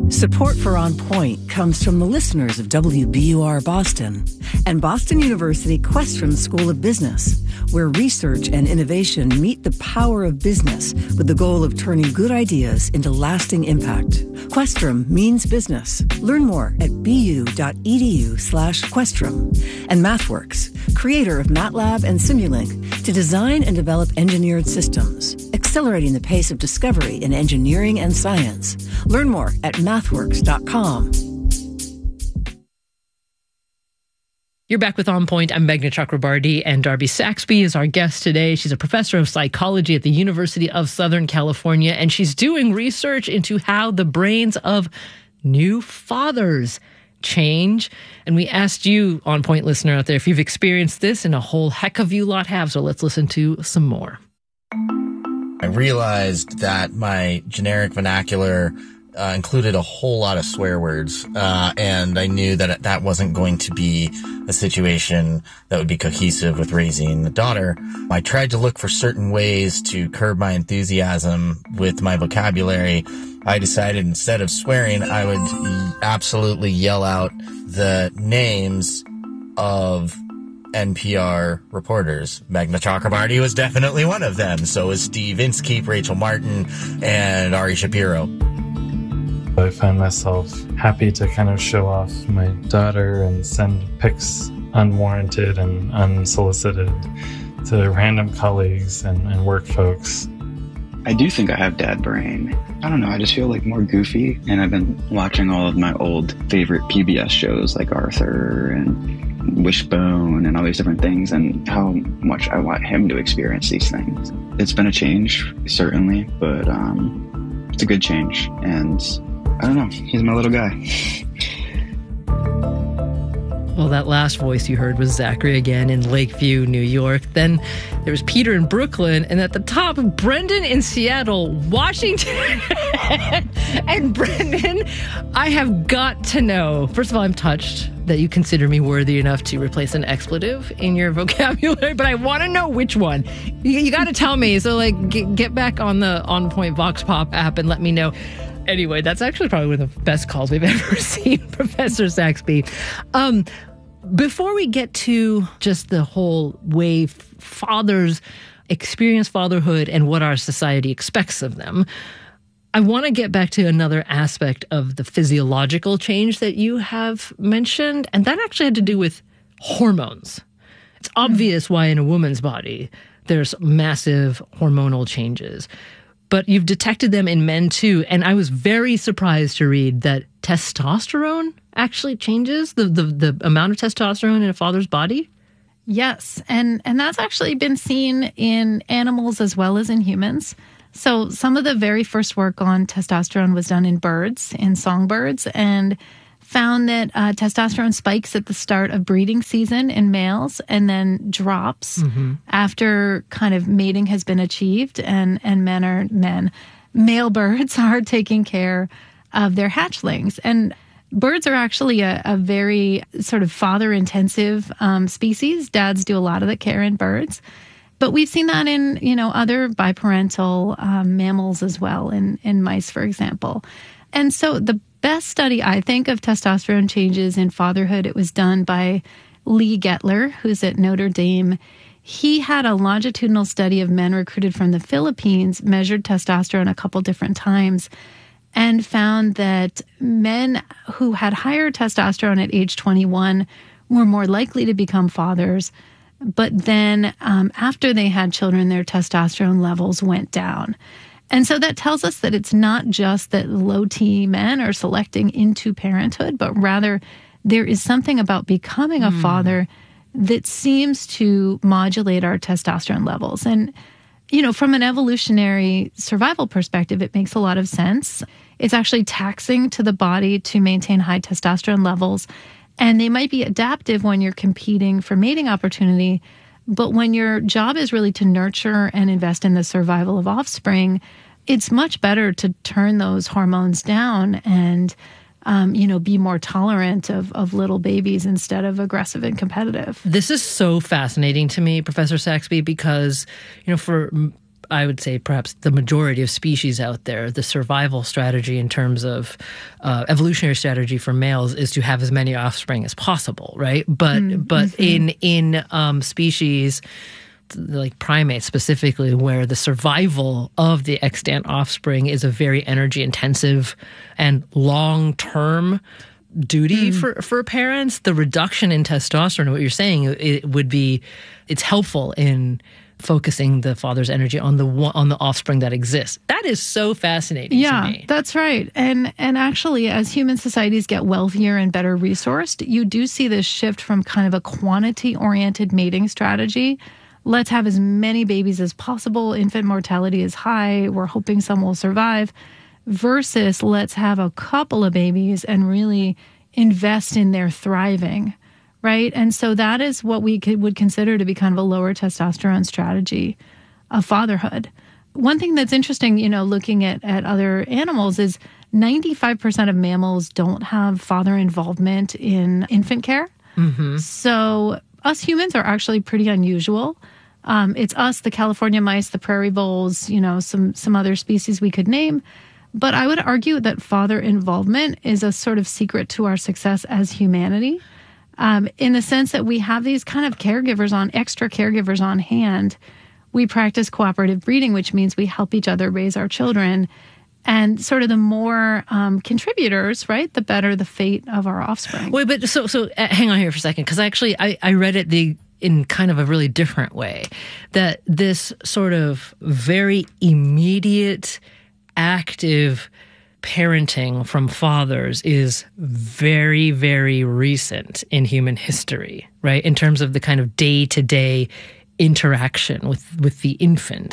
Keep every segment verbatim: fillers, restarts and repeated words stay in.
Support for On Point comes from the listeners of W B U R Boston and Boston University Questrom School of Business, where research and innovation meet the power of business with the goal of turning good ideas into lasting impact. Questrom means business. Learn more at bu.edu slash Questrom. And MathWorks, creator of MATLAB and Simulink, to design and develop engineered systems, accelerating the pace of discovery in engineering and science. Learn more at mathworks dot com. You're back with On Point. I'm Meghna Chakrabarty, and Darby Saxby is our guest today. She's a professor of psychology at the University of Southern California, and she's doing research into how the brains of new fathers change. And we asked you, On Point listener out there, if you've experienced this, and a whole heck of you lot have. So let's listen to some more. I realized that my generic vernacular uh, included a whole lot of swear words, uh, and I knew that that wasn't going to be a situation that would be cohesive with raising a daughter. I tried to look for certain ways to curb my enthusiasm with my vocabulary. I decided instead of swearing, I would absolutely yell out the names of N P R reporters. Meghna Chakrabarty was definitely one of them. So was Steve Inskeep, Rachel Martin, and Ari Shapiro. I find myself happy to kind of show off my daughter and send pics unwarranted and unsolicited to random colleagues and, and work folks. I do think I have dad brain. I don't know, I just feel like more goofy, and I've been watching all of my old favorite P B S shows like Arthur and Wishbone and all these different things, and how much I want him to experience these things. It's been a change, certainly, but um, it's a good change, and I don't know, he's my little guy. Well, that last voice you heard was Zachary again in Lakeview, New York. Then there was Peter in Brooklyn. And at the top, Brendan in Seattle, Washington. And Brendan, I have got to know. First of all, I'm touched that you consider me worthy enough to replace an expletive in your vocabulary. But I want to know which one. You, you got to tell me. So, like, get, get back on the On Point Vox Pop app and let me know. Anyway, that's actually probably one of the best calls we've ever seen, Professor Saxby. Um, before we get to just the whole way fathers experience fatherhood and what our society expects of them, I want to get back to another aspect of the physiological change that you have mentioned, and that actually had to do with hormones. It's obvious why in a woman's body there's massive hormonal changes. But you've detected them in men too. And I was very surprised to read that testosterone actually changes the, the, the amount of testosterone in a father's body. Yes. And, and that's actually been seen in animals as well as in humans. So some of the very first work on testosterone was done in birds, in songbirds, and found that uh, testosterone spikes at the start of breeding season in males and then drops mm-hmm. after kind of mating has been achieved, and, and men are men. Male birds are taking care of their hatchlings. And birds are actually a, a very sort of father-intensive um, species. Dads do a lot of the care in birds. But we've seen that in, you know, other biparental um, mammals as well, in, in mice, for example. And so the best study, I think, of testosterone changes in fatherhood, it was done by Lee Gettler, who's at Notre Dame. He had a longitudinal study of men recruited from the Philippines, measured testosterone a couple different times, and found that men who had higher testosterone at age twenty-one were more likely to become fathers. But then um, after they had children, their testosterone levels went down. And so that tells us that it's not just that low T men are selecting into parenthood, but rather there is something about becoming a mm. father that seems to modulate our testosterone levels. And, you know, from an evolutionary survival perspective, it makes a lot of sense. It's actually taxing to the body to maintain high testosterone levels. And they might be adaptive when you're competing for mating opportunity. But when your job is really to nurture and invest in the survival of offspring, it's much better to turn those hormones down and, um, you know, be more tolerant of, of little babies instead of aggressive and competitive. This is so fascinating to me, Professor Saxby, because, you know, for I would say perhaps the majority of species out there, the survival strategy in terms of uh, evolutionary strategy for males is to have as many offspring as possible, right? But mm-hmm. but in in um, species like primates specifically, where the survival of the extant offspring is a very energy intensive and long term duty mm. for, for parents, the reduction in testosterone, what you're saying, it would be, it's helpful in focusing the father's energy on the on the offspring that exists. That is so fascinating yeah, to me. That's right. And and actually, as human societies get wealthier and better resourced, you do see this shift from kind of a quantity-oriented mating strategy. Let's have as many babies as possible. Infant mortality is high. We're hoping some will survive. Versus let's have a couple of babies and really invest in their thriving, right? And so that is what we could, would consider to be kind of a lower testosterone strategy of fatherhood. One thing that's interesting, you know, looking at, at other animals is ninety-five percent of mammals don't have father involvement in infant care. Mm-hmm. So us humans are actually pretty unusual. Um, it's us, the California mice, the prairie voles, you know, some some other species we could name. But I would argue that father involvement is a sort of secret to our success as humanity, um, in the sense that we have these kind of caregivers on, extra caregivers on hand. We practice cooperative breeding, which means we help each other raise our children. And sort of the more um, contributors, right, the better the fate of our offspring. Wait, but so so uh, hang on here for a second, because actually I, I read it the in kind of a really different way, that this sort of very immediate, active parenting from fathers is very, very recent in human history, right, in terms of the kind of day-to-day interaction with, with the infant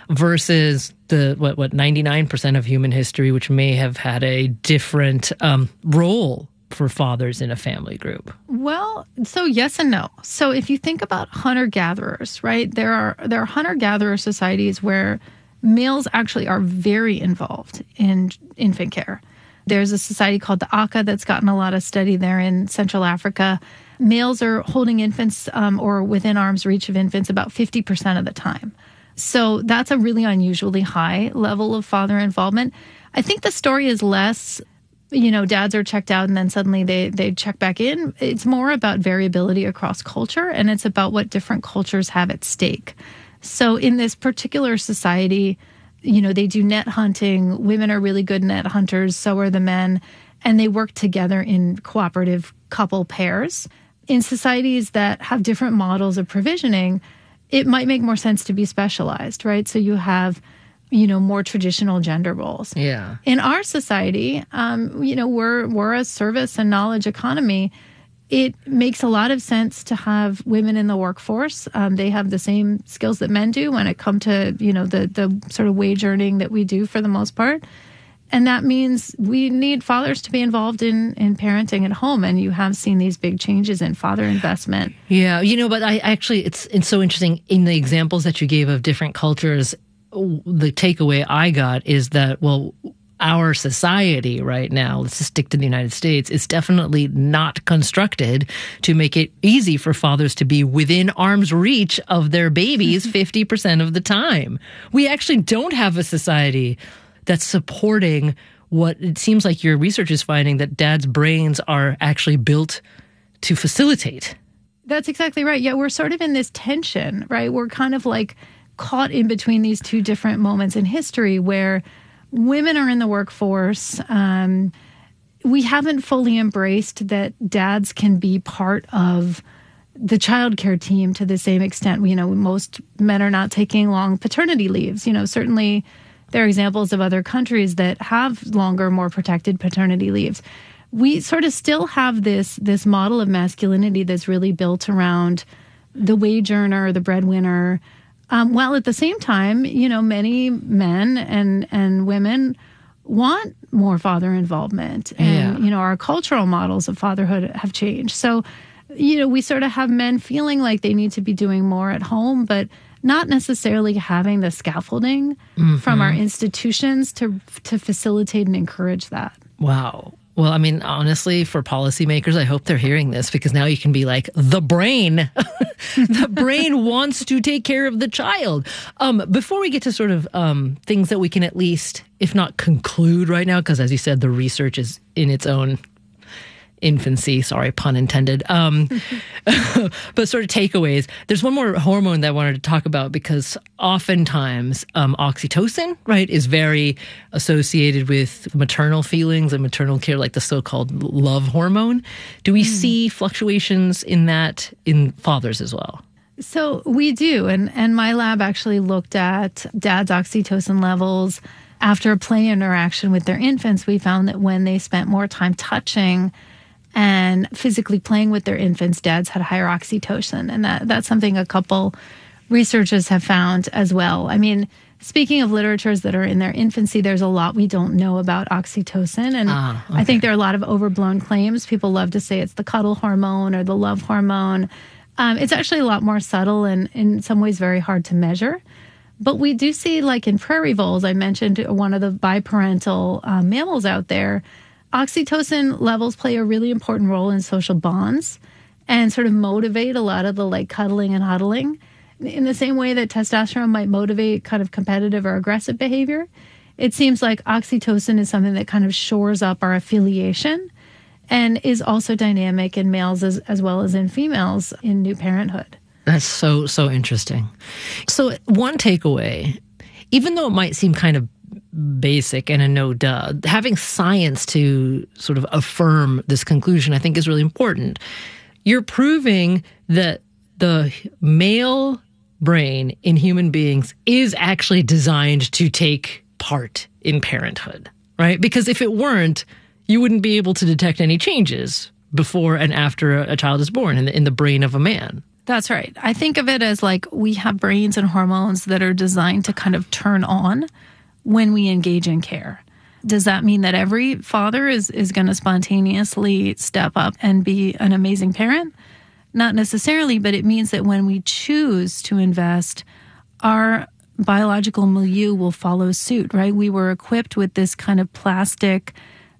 versus the what what ninety-nine percent of human history, which may have had a different um, role for fathers in a family group. Well, so yes and no. So if you think about hunter-gatherers, right, there are there are hunter-gatherer societies where males actually are very involved in infant care. There's a society called the Aka that's gotten a lot of study there in Central Africa. Males are holding infants um, or within arm's reach of infants about fifty percent of the time. So that's a really unusually high level of father involvement. I think the story is less, you know, dads are checked out and then suddenly they, they check back in. It's more about variability across culture, and it's about what different cultures have at stake. So in this particular society, you know, they do net hunting. Women are really good net hunters, so are the men, and they work together in cooperative couple pairs. In societies that have different models of provisioning, it might make more sense to be specialized, right? So you have, you know, more traditional gender roles. Yeah. In our society, um, you know, we're we're a service and knowledge economy. It makes a lot of sense to have women in the workforce. Um, they have the same skills that men do when it comes to, you know, the the sort of wage earning that we do for the most part. And that means we need fathers to be involved in, in parenting at home. And you have seen these big changes in father investment. Yeah, you know, but I actually, it's it's so interesting in the examples that you gave of different cultures. The takeaway I got is that, well, our society right now, let's just stick to the United States, is definitely not constructed to make it easy for fathers to be within arm's reach of their babies fifty percent of the time. We actually don't have a society that's supporting what it seems like your research is finding, that dads' brains are actually built to facilitate. That's exactly right. Yeah, we're sort of in this tension, right? We're kind of like caught in between these two different moments in history where women are in the workforce. Um, we haven't fully embraced that dads can be part of the childcare team to the same extent. You know, most men are not taking long paternity leaves. You know, certainly there are examples of other countries that have longer, more protected paternity leaves. We sort of still have this this model of masculinity that's really built around the wage earner, the breadwinner, um, while at the same time, you know, many men and, and women want more father involvement. And, yeah. you know, our cultural models of fatherhood have changed. So, you know, we sort of have men feeling like they need to be doing more at home, but not necessarily having the scaffolding mm-hmm. from our institutions to to facilitate and encourage that. Wow. Well, I mean, honestly, for policymakers, I hope they're hearing this because now you can be like, the brain, the brain wants to take care of the child. Um, before we get to sort of um, things that we can at least, if not conclude right now, because as you said, the research is in its own infancy, sorry, pun intended. Um, but sort of takeaways. There's one more hormone that I wanted to talk about because oftentimes um, oxytocin, right, is very associated with maternal feelings and maternal care, like the so-called love hormone. Do we mm. see fluctuations in that in fathers as well? So we do. And, and my lab actually looked at dad's oxytocin levels after a play interaction with their infants. We found that when they spent more time touching and physically playing with their infants, dads had higher oxytocin. And that, that's something a couple researchers have found as well. I mean, speaking of literatures that are in their infancy, there's a lot we don't know about oxytocin. And ah, okay. I think there are a lot of overblown claims. People love to say it's the cuddle hormone or the love hormone. Um, it's actually a lot more subtle and in some ways very hard to measure. But we do see, like in prairie voles, I mentioned one of the biparental uh, mammals out there, oxytocin levels play a really important role in social bonds and sort of motivate a lot of the like cuddling and huddling in the same way that testosterone might motivate kind of competitive or aggressive behavior. It seems like oxytocin is something that kind of shores up our affiliation and is also dynamic in males as, as well as in females in new parenthood. That's so, so interesting. So one takeaway, even though it might seem kind of basic and a no duh, having science to sort of affirm this conclusion, I think is really important. You're proving that the male brain in human beings is actually designed to take part in parenthood, right? Because if it weren't, you wouldn't be able to detect any changes before and after a child is born in the, in the brain of a man. That's right. I think of it as like we have brains and hormones that are designed to kind of turn on when we engage in care. Does that mean that every father is, is going to spontaneously step up and be an amazing parent? Not necessarily, but it means that when we choose to invest, our biological milieu will follow suit, right? We were equipped with this kind of plastic,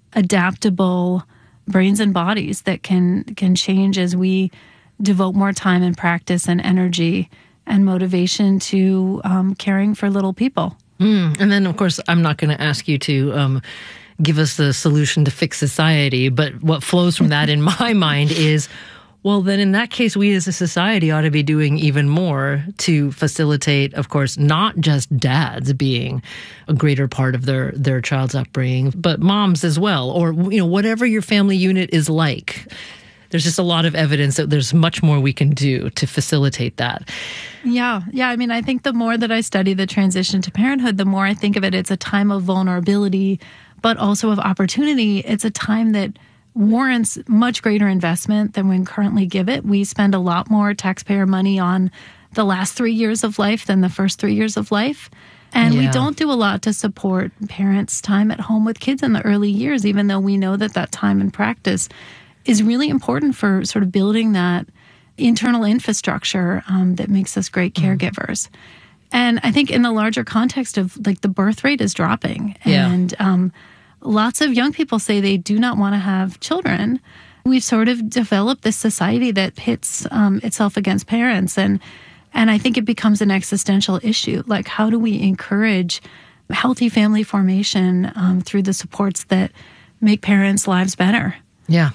adaptable brains and bodies that can can change as we devote more time and practice and energy and motivation to um, caring for little people. Mm. And then, of course, I'm not going to ask you to um, give us the solution to fix society, but what flows from that in my mind is, well, then in that case, we as a society ought to be doing even more to facilitate, of course, not just dads being a greater part of their, their child's upbringing, but moms as well, or, you know, whatever your family unit is like. There's just a lot of evidence that there's much more we can do to facilitate that. Yeah. Yeah. I mean, I think the more that I study the transition to parenthood, the more I think of it, it's a time of vulnerability, but also of opportunity. It's a time that warrants much greater investment than we currently give it. We spend a lot more taxpayer money on the last three years of life than the first three years of life. And yeah. we don't do a lot to support parents' time at home with kids in the early years, even though we know that that time and practice is really important for sort of building that internal infrastructure um, that makes us great caregivers. Mm. And I think in the larger context of like the birth rate is dropping. Yeah. And um, lots of young people say they do not want to have children. We've sort of developed this society that pits um, itself against parents. And, and I think it becomes an existential issue. Like, how do we encourage healthy family formation um, through the supports that make parents' lives better? Yeah.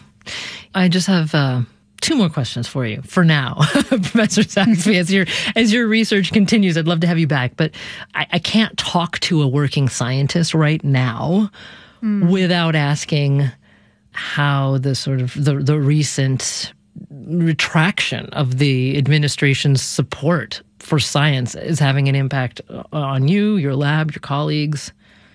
I just have uh, two more questions for you for now, Professor Saxby. As your as your research continues, I'd love to have you back, but I, I can't talk to a working scientist right now mm. without asking how the sort of the, the recent retraction of the administration's support for science is having an impact on you, your lab, your colleagues.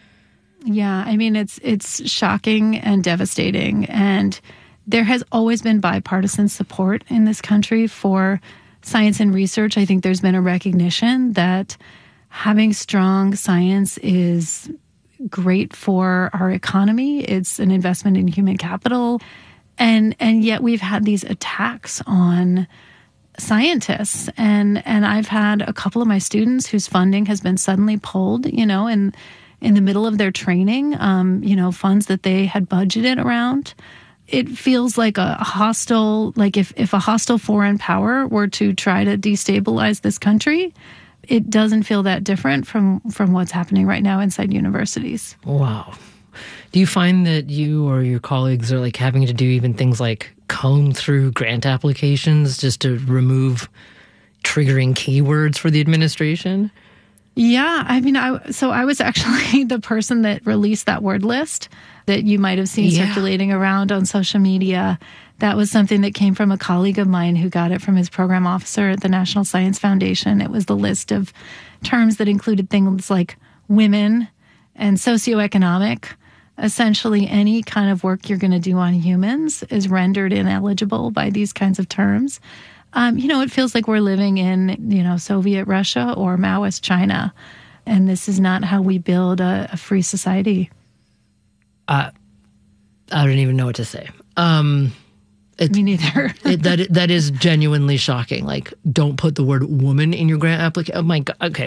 Yeah, I mean, it's it's shocking and devastating, and there has always been bipartisan support in this country for science and research. I think there's been a recognition that having strong science is great for our economy. It's an investment in human capital. And and yet we've had these attacks on scientists. And, and I've had a couple of my students whose funding has been suddenly pulled, you know, and in the middle of their training, um, you know, funds that they had budgeted around. It feels like a hostile, like if, if a hostile foreign power were to try to destabilize this country, it doesn't feel that different from, from what's happening right now inside universities. Wow. Do you find that you or your colleagues are like having to do even things like comb through grant applications just to remove triggering keywords for the administration? Yeah, I mean, I so I was actually the person that released that word list that you might have seen yeah. circulating around on social media. That was something that came from a colleague of mine who got it from his program officer at the National Science Foundation. It was the list of terms that included things like women and socioeconomic. Essentially, any kind of work you're going to do on humans is rendered ineligible by these kinds of terms. Um, you know, it feels like we're living in, you know, Soviet Russia or Maoist China, and this is not how we build a, a free society. Uh, I don't even know what to say. Um, it, Me neither. it, that that is genuinely shocking. Like, don't put the word woman in your grant application. Oh my God. Okay.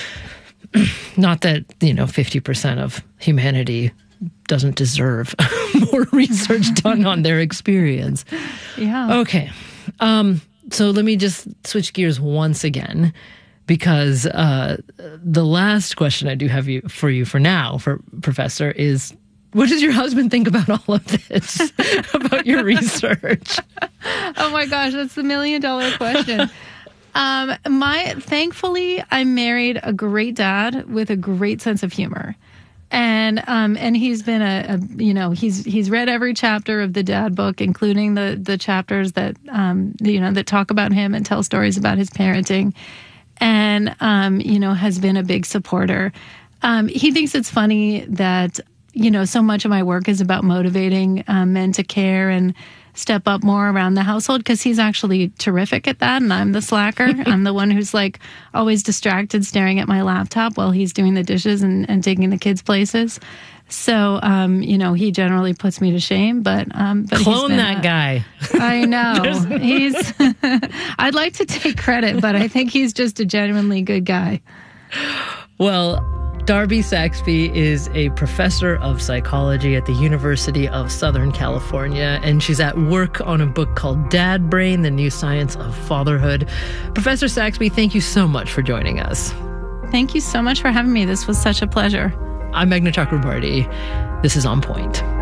Not that, you know, fifty percent of humanity doesn't deserve more research done on their experience. Yeah. Okay. Um, so let me just switch gears once again, because uh, the last question I do have you for you for now, for Professor, is what does your husband think about all of this, about your research? Oh my gosh, that's the million dollar question. Um, my thankfully, I married a great dad with a great sense of humor. And um and he's been a, a you know he's he's read every chapter of the Dad book, including the the chapters that um you know that talk about him and tell stories about his parenting, and um you know has been a big supporter. Um, he thinks it's funny that you know so much of my work is about motivating um, men to care and step up more around the household, because he's actually terrific at that, and I'm the slacker. I'm the one who's like always distracted staring at my laptop while he's doing the dishes and, and taking the kids places. So, um, you know, he generally puts me to shame, but um, but clone he's that a, guy. I know. he's. I'd like to take credit, but I think he's just a genuinely good guy. Well, Darby Saxby is a professor of psychology at the University of Southern California, and she's at work on a book called Dad Brain, The New Science of Fatherhood. Professor Saxby, thank you so much for joining us. Thank you so much for having me. This was such a pleasure. I'm Meghna Chakrabarty. This is On Point.